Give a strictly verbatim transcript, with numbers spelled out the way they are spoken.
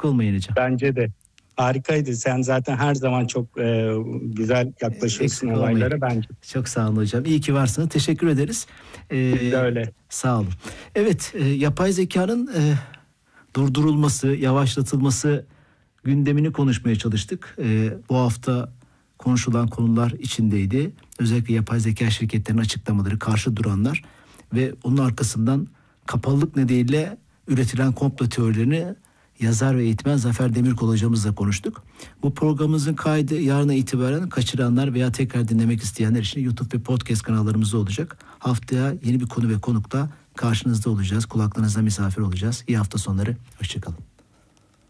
Eksik olmayın hocam. Bence de. Harikaydı. Sen zaten her zaman çok e, güzel yaklaşıyorsun Eksik olaylara olmayın. bence. Çok sağ olun hocam. İyi ki varsınız. Teşekkür ederiz. Ee, Biz de öyle. Sağ olun. Evet, e, yapay zekanın e, durdurulması, yavaşlatılması gündemini konuşmaya çalıştık. E, bu hafta konuşulan konular içindeydi. Özellikle yapay zeka şirketlerinin açıklamaları, karşı duranlar ve onun arkasından kapalılık nedeniyle üretilen komplo teorilerini yazar ve eğitmen Zafer Demirkol hocamızla konuştuk. Bu programımızın kaydı yarına itibaren kaçıranlar veya tekrar dinlemek isteyenler için YouTube ve podcast kanallarımızda olacak. Haftaya yeni bir konu ve konukla karşınızda olacağız. Kulaklarınızda misafir olacağız. İyi hafta sonları. Hoşçakalın.